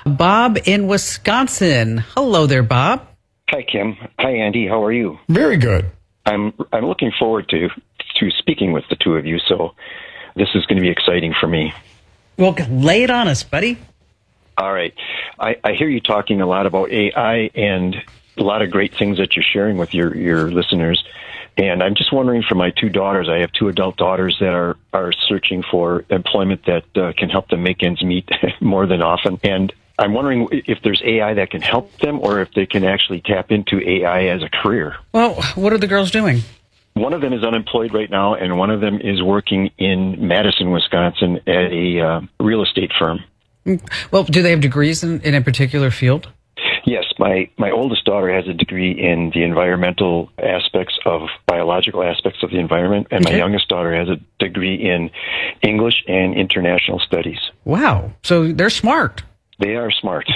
Bob in Wisconsin. Hello there, Bob. Hi, Kim. Hi, Andy. How are you? Very good. I'm looking forward to speaking with the two of you, so this is going to be exciting for me. Well, lay it on us, buddy. All right. I hear you talking a lot about AI and a lot of great things that you're sharing with your listeners. And I'm just wondering for my two daughters, I have two adult daughters that are searching for employment that can help them make ends meet more than often. And I'm wondering if there's AI that can help them or if they can actually tap into AI as a career. Well, what are the girls doing? One of them is unemployed right now, and one of them is working in Madison, Wisconsin at a real estate firm. Well, do they have degrees in a particular field? Yes, my oldest daughter has a degree in the environmental aspects of biological aspects of the environment, and my youngest daughter has a degree in English and international studies. Wow. So they're smart. They are smart.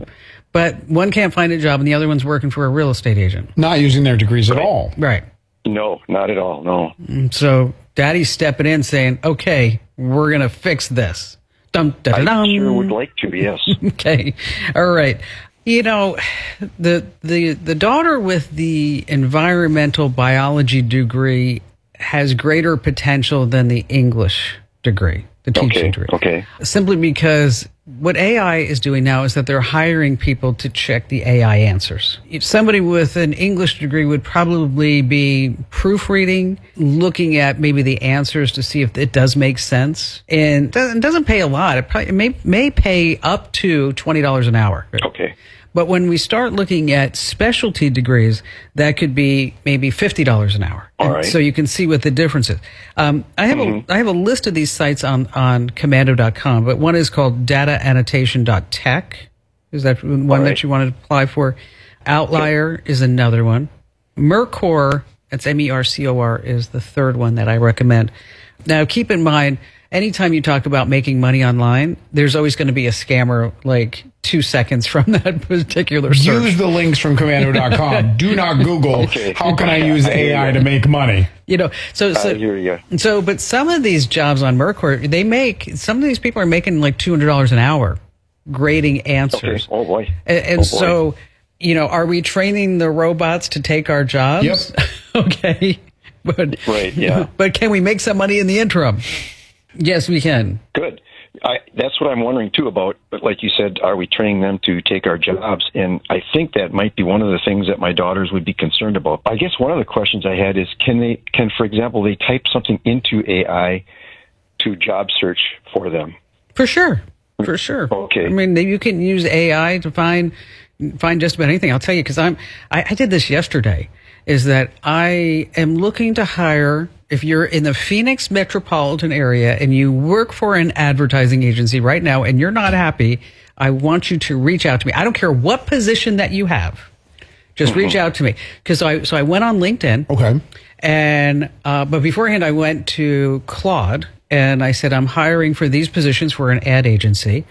But one can't find a job and the other one's working for a real estate agent. Not using their degrees at all. Right. No, not at all, no. So Daddy's stepping in saying, okay, we're going to fix this. Dum, da, da, dum. I sure would like to, yes. Okay. All right. You know, the daughter with the environmental biology degree has greater potential than the English degree, the teaching degree. Okay. Simply because what AI is doing now is that they're hiring people to check the AI answers. Somebody with an English degree would probably be proofreading, looking at maybe the answers to see if it does make sense. And it doesn't pay a lot. It may pay up to $20 an hour. Okay. But when we start looking at specialty degrees, that could be maybe $50 an hour. All right. So you can see what the difference is. I have a list of these sites on Commando.com, but one is called dataannotation.tech. Is that one that you wanted to apply for? Outlier is another one. Mercor, that's MERCOR, is the third one that I recommend. Now, keep in mind, anytime you talk about making money online, there's always going to be a scammer like 2 seconds from that particular search. Use the links from Commando.com. Do not Google, how can I use AI to make money? You know, I hear you. So, but some of these jobs on Mercor, some of these people are making like $200 an hour grading answers. Okay. Oh, boy. And so, you know, are we training the robots to take our jobs? Yep. Okay. But, right, yeah. But can we make some money in the interim? Yes, we can. Good. That's what I'm wondering, too, about. But like you said, are we training them to take our jobs? And I think that might be one of the things that my daughters would be concerned about. I guess one of the questions I had is, can, for example, they type something into AI to job search for them? For sure. For sure. Okay. I mean, you can use AI to find just about anything. I'll tell you, because I did this yesterday, is that I am looking to hire, if you're in the Phoenix metropolitan area and you work for an advertising agency right now and you're not happy, I want you to reach out to me. I don't care what position that you have. Just reach out to me. So I went on LinkedIn. Okay. And, but beforehand I went to Claude and I said, I'm hiring for these positions for an ad agency.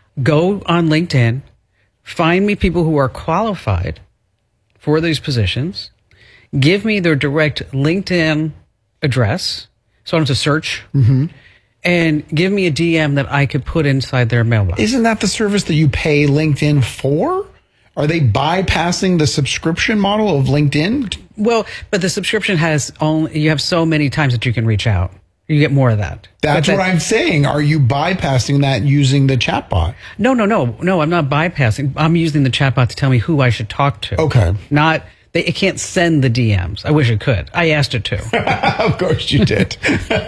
Go on LinkedIn, find me people who are qualified for these positions. Give me their direct LinkedIn address, so I don't have to search, and give me a DM that I could put inside their mailbox. Isn't that the service that you pay LinkedIn for? Are they bypassing the subscription model of LinkedIn? Well, but the subscription you have so many times that you can reach out. You get more of that. That's what I'm saying. Are you bypassing that using the chatbot? No, I'm not bypassing. I'm using the chatbot to tell me who I should talk to. Okay. It can't send the DMs. I wish it could. I asked it to. Of course you did.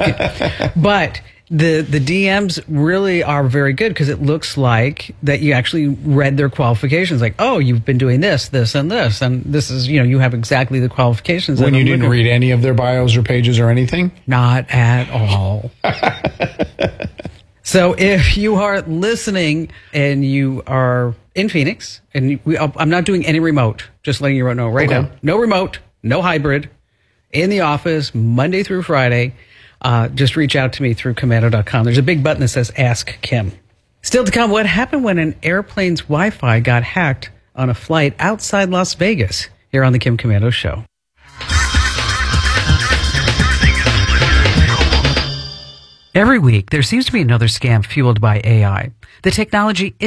But the DMs really are very good because it looks like that you actually read their qualifications. Like, oh, you've been doing this, this, and this. And this is, you have exactly the qualifications. When you didn't read any of their bios or pages or anything? Not at all. So if you are listening and you are in Phoenix, and I'm not doing any remote, just letting you know right now. No remote, no hybrid, in the office, Monday through Friday. Just reach out to me through Commando.com. There's a big button that says Ask Kim. Still to come, what happened when an airplane's Wi-Fi got hacked on a flight outside Las Vegas? Here on the Kim Komando Show. Every week, there seems to be another scam fueled by AI. The technology